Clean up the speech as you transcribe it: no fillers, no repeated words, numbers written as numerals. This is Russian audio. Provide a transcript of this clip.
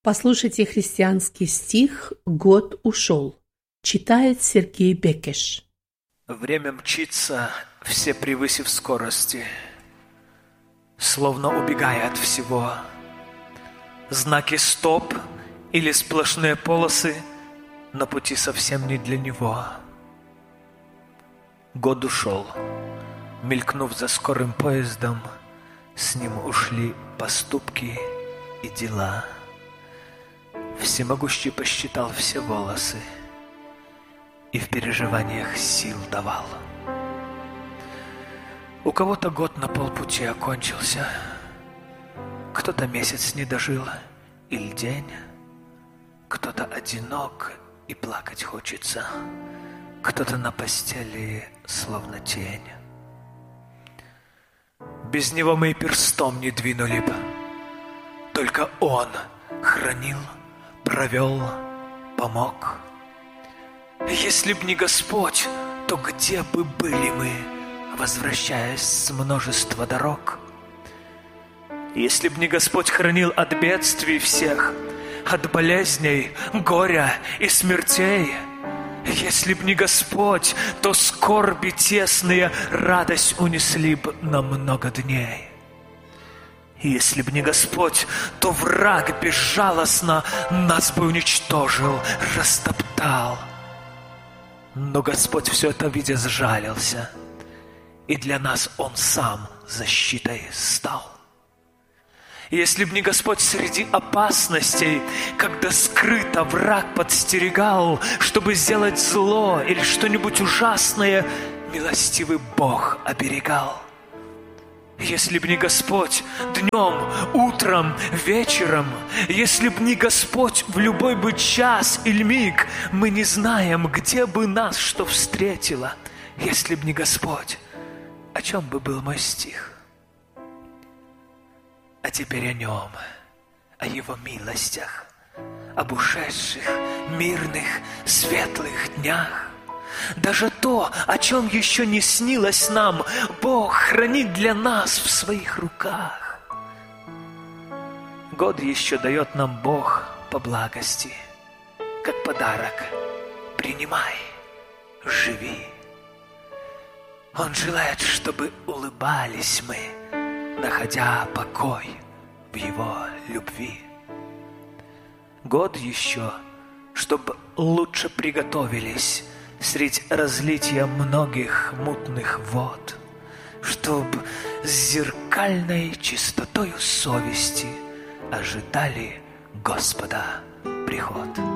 Послушайте христианский стих «Год ушел». Читает Сергей Бекеш. Время мчится, все превысив скорости, словно убегая от всего. Знаки «стоп» или сплошные полосы на пути совсем не для него. Год ушел, мелькнув за скорым поездом, с ним ушли поступки и дела. Всемогущий посчитал все волосы и в переживаниях сил давал. У кого-то год на полпути окончился, кто-то месяц не дожил или день, кто-то одинок и плакать хочется, кто-то на постели словно тень. Без него мы и перстом не двинули бы, только он хранил, провел, помог. Если б не Господь, то где бы были мы, возвращаясь с множества дорог? Если б не Господь хранил от бедствий всех, от болезней, горя и смертей, если б не Господь, то скорби тесные радость унесли б на много дней. Если б не Господь, то враг безжалостно нас бы уничтожил, растоптал. Но Господь все это видя сжалился, и для нас Он сам защитой стал. Если б не Господь среди опасностей, когда скрыто враг подстерегал, чтобы сделать зло или что-нибудь ужасное, милостивый Бог оберегал. Если б не Господь днем, утром, вечером, если б не Господь в любой бы час или миг, мы не знаем, где бы нас что встретило. Если б не Господь, о чем бы был мой стих? А теперь о Нем, о Его милостях, об ушедших, мирных, светлых днях. Даже то, о чем еще не снилось нам, Бог хранит для нас в своих руках. Год еще дает нам Бог по благости, как подарок. Принимай, живи. Он желает, чтобы улыбались мы, находя покой в Его любви. Год еще, чтобы лучше приготовились средь разлития многих мутных вод, чтоб с зеркальной чистотою совести ожидали Господа приход.